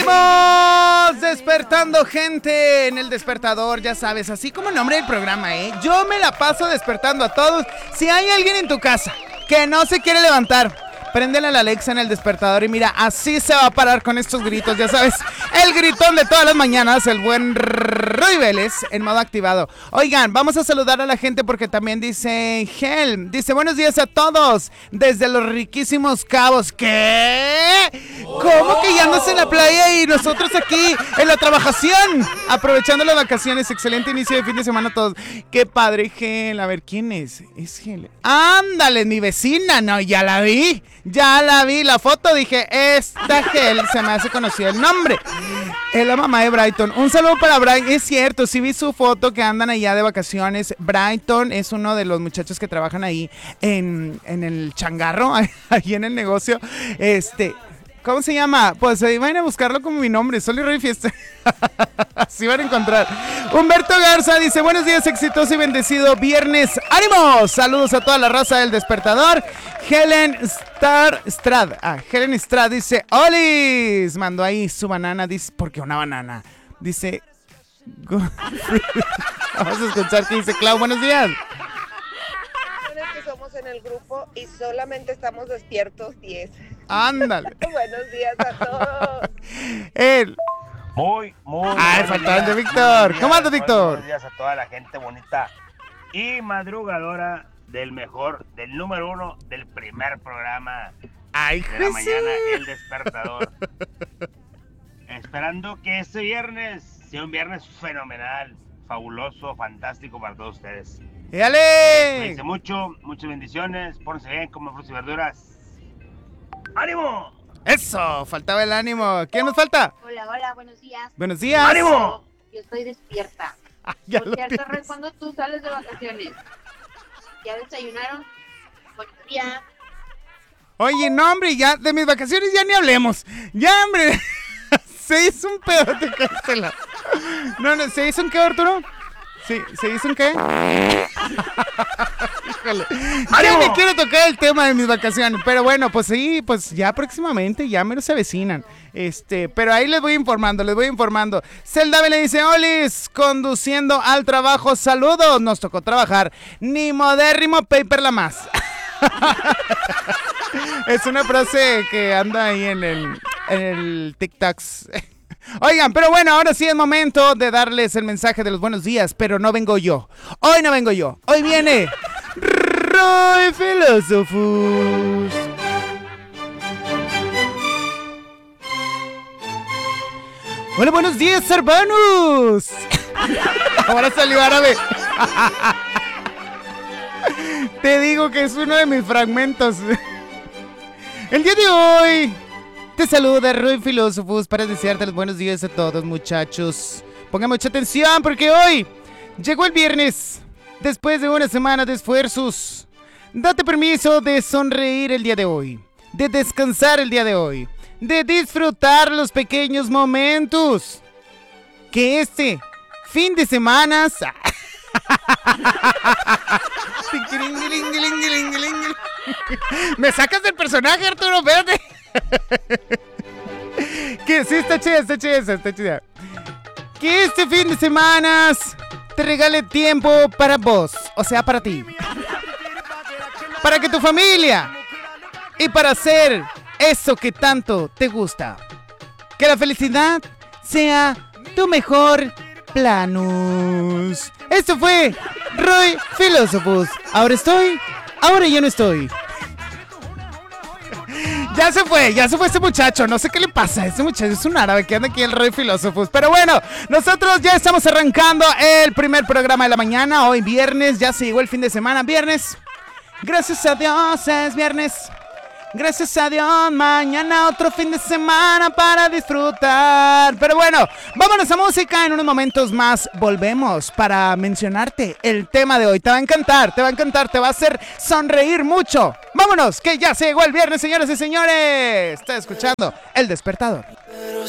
Seguimos despertando gente en el despertador, ya sabes, así como el nombre del programa, Yo me la paso despertando a todos. Si hay alguien en tu casa que no se quiere levantar, préndele a la Alexa en el despertador y mira, así se va a parar con estos gritos, ya sabes, el gritón de todas las mañanas, el buen Roy Vélez en modo activado. Oigan, vamos a saludar a la gente porque también dice Helm, dice buenos días a todos desde los riquísimos Cabos. ¿Qué? ¿Cómo que ya andas en la playa y nosotros aquí en la trabajación? Aprovechando las vacaciones, excelente inicio de fin de semana a todos. Qué padre, Hel. A ver, ¿quién es? Es Hel. Ándale, mi vecina, no, ya la vi, la foto, dije, esta Hel se me hace conocido el nombre. Es la mamá de Brighton. Un saludo para Brighton. Es cierto, sí vi su foto que andan allá de vacaciones. Brighton es uno de los muchachos que trabajan ahí en el changarro, ahí en el negocio. ¿Cómo se llama? Pues ahí van a buscarlo como mi nombre, Sol y Rey Fiesta. Así van a encontrar. Humberto Garza dice, buenos días, exitoso y bendecido viernes. ¡Ánimo! Saludos a toda la raza del despertador. Helen Strad dice, ¡Olis! Mandó ahí su banana, dice, ¿por qué una banana? Dice, vamos a escuchar qué dice Clau, buenos días. Que somos en el grupo y solamente estamos despiertos 10. Ándale. Buenos días a todos. Muy. Ay, faltaba el de Víctor. ¿Cómo andas, Víctor? Buenos días a toda la gente bonita y madrugadora del número 1 del primer programa Ay, de la mañana, El Despertador. Esperando que este viernes sea un viernes fenomenal, fabuloso, fantástico para todos ustedes. ¡Dale! Cuídense mucho, muchas bendiciones, pónganse bien, coman frutas y verduras. ¡Ánimo! Eso, faltaba el ánimo. ¿Quién nos falta? Hola, buenos días. Buenos días. ¡Ánimo! Yo estoy despierta. Ya Por lo cierto, tienes. ¿cuándo tú sales de vacaciones? ¿Ya desayunaron? Buenos días. Oye, no, hombre, ya de mis vacaciones ya ni hablemos. Ya, hombre. Se hizo un pedo de cancela. No, ¿se hizo un qué, Arturo? Sí, ¿se hizo un qué? Híjole. Ya ni quiero tocar el tema de mis vacaciones, pero bueno, pues sí, pues ya próximamente, ya menos se avecinan. Pero ahí les voy informando. Zelda le dice, Olis, conduciendo al trabajo, saludos, nos tocó trabajar, ni modérrimo paper la más. Es una frase que anda ahí en el TikTok. Oigan, pero bueno, ahora sí es momento de darles el mensaje de los buenos días, pero no vengo yo. Hoy no vengo yo. Hoy viene Roy Filósofos. Hola, buenos días, hermanos. Ahora salió árabe. Te digo que es uno de mis fragmentos. El día de hoy te saluda Roy Filósofos para desearte los buenos días a todos, muchachos. Pongan mucha atención porque hoy llegó el viernes. Después de una semana de esfuerzos, date permiso de sonreír el día de hoy, de descansar el día de hoy, de disfrutar los pequeños momentos que este fin de semana... Me sacas del personaje, Arturo, espérate. Que sí, está chida. Que este fin de semana te regale tiempo para vos, o sea, para ti, para que tu familia y para hacer eso que tanto te gusta. Que la felicidad sea tu mejor planus. Esto fue Roy Filósofos. Ahora ya no estoy. Ya se fue este muchacho, no sé qué le pasa, este muchacho es un árabe que anda aquí el Roy Filósofos. Pero bueno, nosotros ya estamos arrancando el primer programa de la mañana, hoy viernes, ya se llegó el fin de semana, viernes. Gracias a Dios es viernes. Gracias a Dios, mañana otro fin de semana para disfrutar. Pero bueno, vámonos a música. En unos momentos más volvemos para mencionarte el tema de hoy. Te va a encantar, te va a hacer sonreír mucho. Vámonos, que ya se llegó el viernes, señoras y señores. Está escuchando El Despertador. Pero